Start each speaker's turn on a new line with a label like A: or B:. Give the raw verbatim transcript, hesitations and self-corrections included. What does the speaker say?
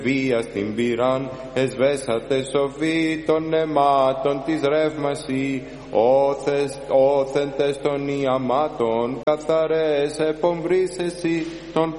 A: βία στην πυράν, εσβέσατε σοφή των αιμάτων της ρεύμαση, όθες, όθεντες των ιαμάτων, καθαρές επομβρείς εσύ των